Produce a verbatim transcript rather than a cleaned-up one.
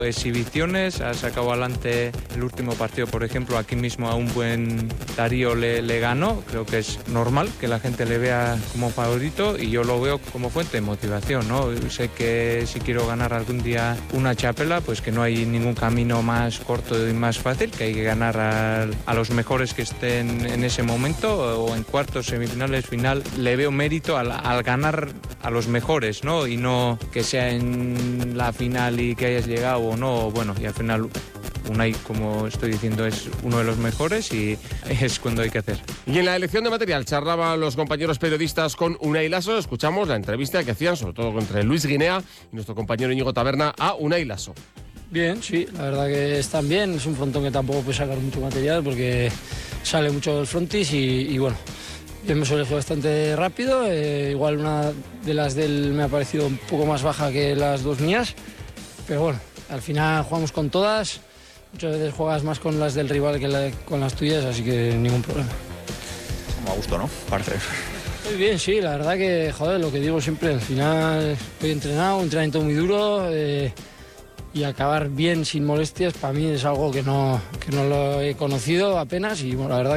Exhibiciones, ha sacado adelante el último partido, por ejemplo, aquí mismo a un buen Darío le, le ganó. Creo que es normal que la gente le vea como favorito y yo lo veo como fuente de motivación, ¿no? Sé que si quiero ganar algún día una chapela, pues que no hay ningún camino más corto y más fácil, que hay que ganar a, a los mejores que estén en ese momento, o en cuartos, semifinales, final. Le veo mérito al, al ganar a los mejores, ¿no? Y no que sea en la final y que hayas llegado o no, bueno, y al final Unai, como estoy diciendo, es uno de los mejores y es cuando hay que hacer. Y en la elección de material charlaban los compañeros periodistas con Unai Laso. Escuchamos la entrevista que hacían, sobre todo entre Luis Guinea y nuestro compañero Íñigo Taberna, a Unai Laso. Bien, sí, la verdad que están bien. Es un frontón que tampoco puede sacar mucho material porque sale mucho del frontis y, y bueno, hemos elegido bastante rápido. Eh, igual una de las del me ha parecido un poco más baja que las dos mías, pero bueno, al final jugamos con todas. Muchas veces juegas más con las del rival que la, con las tuyas, así que ningún problema. Como a gusto, ¿no? Parece. Muy bien, sí, la verdad que, joder, lo que digo siempre, al final estoy entrenado, un entrenamiento muy duro eh, y acabar bien sin molestias para mí es algo que no, que no lo he conocido apenas y bueno, la verdad